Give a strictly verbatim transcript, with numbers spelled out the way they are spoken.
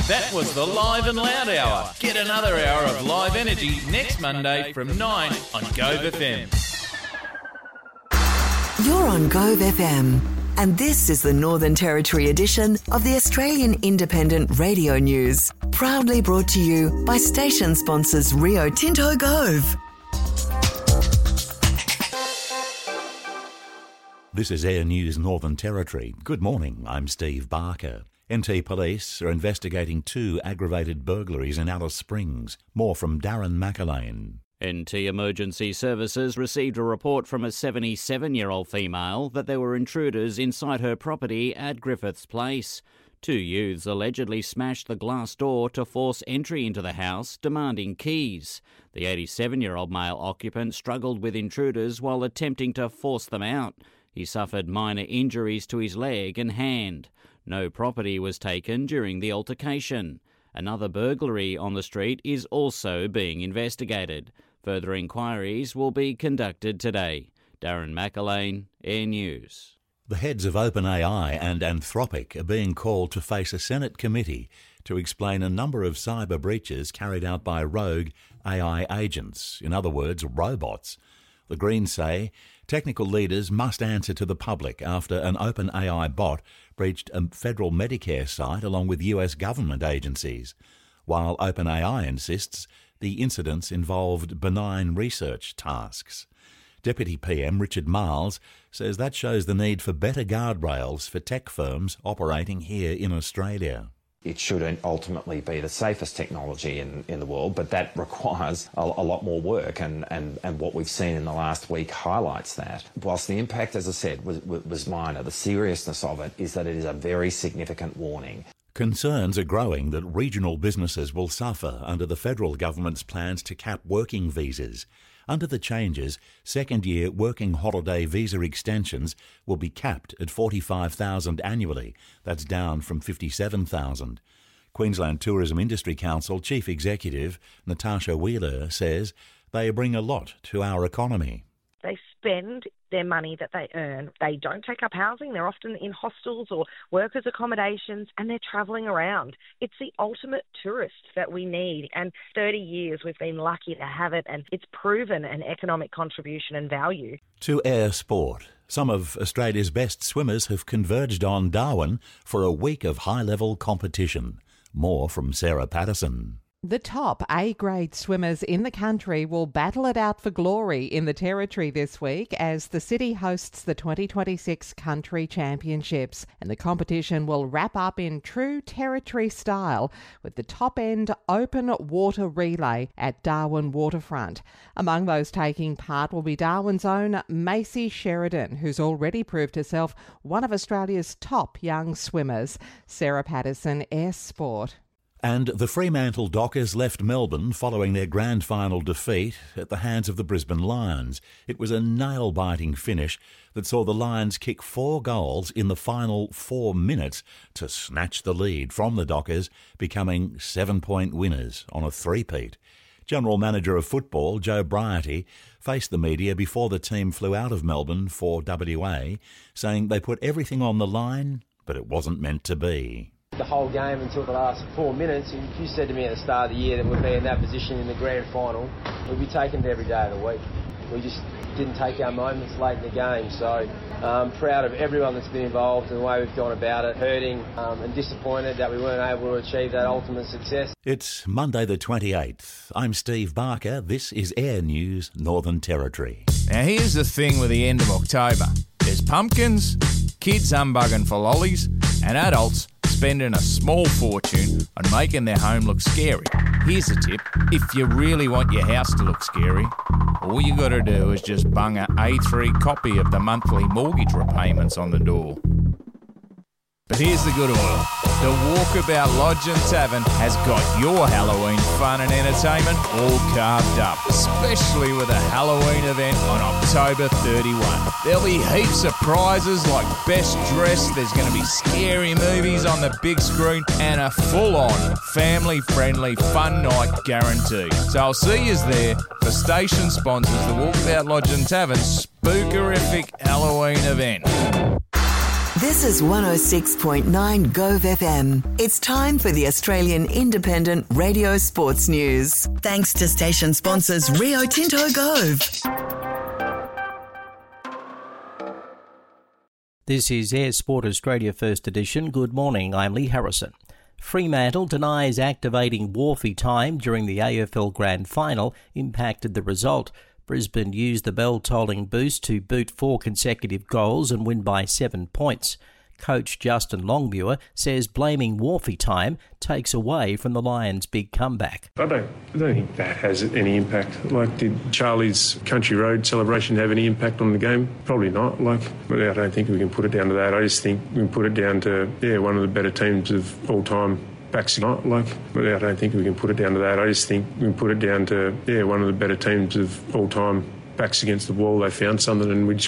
That was the Live and Loud Hour. Get another hour of live energy next Monday from nine on Gove F M. You're on Gove F M, and this is the Northern Territory edition of the Australian Independent Radio News, proudly brought to you by station sponsors Rio Tinto Gove. This is Air News Northern Territory. Good morning, I'm Steve Barker. N T Police are investigating two aggravated burglaries in Alice Springs. More from Darren McAlane. N T Emergency Services received a report from a seventy-seven-year-old female that there were intruders inside her property at Griffiths Place. Two youths allegedly smashed the glass door to force entry into the house, demanding keys. The eighty-seven-year-old male occupant struggled with intruders while attempting to force them out. He suffered minor injuries to his leg and hand. No property was taken during the altercation. Another burglary on the street is also being investigated. Further inquiries will be conducted today. Darren McAlane, Air News. The heads of OpenAI and Anthropic are being called to face a Senate committee to explain a number of cyber breaches carried out by rogue A I agents, in other words, robots. The Greens say technical leaders must answer to the public after an OpenAI bot breached a federal Medicare site along with U S government agencies, while OpenAI insists the incidents involved benign research tasks. Deputy P M Richard Marles says that shows the need for better guardrails for tech firms operating here in Australia. It should ultimately be the safest technology in, in the world, but that requires a, a lot more work, and, and, and what we've seen in the last week highlights that. Whilst the impact, as I said, was, was minor, the seriousness of it is that it is a very significant warning. Concerns are growing that regional businesses will suffer under the federal government's plans to cap working visas. Under the changes, second-year working holiday visa extensions will be capped at forty-five thousand annually. That's down from fifty-seven thousand. Queensland Tourism Industry Council Chief Executive Natasha Wheeler says they bring a lot to our economy. They spend their money that they earn. They don't take up housing. They're often in hostels or workers' accommodations, and they're travelling around. It's the ultimate tourist that we need, and thirty years we've been lucky to have it, and it's proven an economic contribution and value. To air sport. Some of Australia's best swimmers have converged on Darwin for a week of high-level competition. More from Sarah Patterson. The top A-grade swimmers in the country will battle it out for glory in the Territory this week as the city hosts the twenty twenty-six Country Championships, and the competition will wrap up in true Territory style with the top-end open water relay at Darwin Waterfront. Among those taking part will be Darwin's own Macy Sheridan, who's already proved herself one of Australia's top young swimmers. Sarah Patterson, Air Sport. And the Fremantle Dockers left Melbourne following their grand final defeat at the hands of the Brisbane Lions. It was a nail-biting finish that saw the Lions kick four goals in the final four minutes to snatch the lead from the Dockers, becoming seven-point winners on a three-peat. General Manager of Football, Joe Bryarty, faced the media before the team flew out of Melbourne for W A, saying they put everything on the line, but it wasn't meant to be. The whole game until the last four minutes, if you said to me at the start of the year that we'd be in that position in the grand final, we'd be taking it every day of the week. We just didn't take our moments late in the game, so I'm um, proud of everyone that's been involved and the way we've gone about it, hurting um, and disappointed that we weren't able to achieve that ultimate success. It's Monday the twenty-eighth. I'm Steve Barker. This is Air News Northern Territory. Now here's the thing with the end of October. There's pumpkins, kids humbugging for lollies, and adults spending a small fortune on making their home look scary. Here's a tip. If you really want your house to look scary, all you got to do is just bung an A three copy of the monthly mortgage repayments on the door. But here's the good oil. The Walkabout Lodge and Tavern has got your Halloween fun and entertainment all carved up, especially with a Halloween event on October thirty-first. There'll be heaps of prizes like Best Dressed, there's going to be scary movies on the big screen, and a full-on, family-friendly fun night guaranteed. So I'll see yous there for station sponsors, the Walkabout Lodge and Tavern Spookerific Halloween event. This is one oh six point nine Gove F M. It's time for the Australian Independent Radio Sports News. Thanks to station sponsors Rio Tinto Gove. This is Air Sport Australia First Edition. Good morning, I'm Lee Harrison. Fremantle denies activating Wharfie time during the A F L Grand Final impacted the result. Brisbane used the bell-tolling boost to boot four consecutive goals and win by seven points. Coach Justin Longmuir says blaming Wharfie time takes away from the Lions' big comeback. I don't, I don't think that has any impact. Like, did Charlie's Country Road celebration have any impact on the game? Probably not. Like, but I don't think we can put it down to that. I just think we can put it down to, yeah, one of the better teams of all time. Backs not like, but I don't think we can put it down to that. I just think we can put it down to, yeah, one of the better teams of all time. Backs against the wall, they found something and we just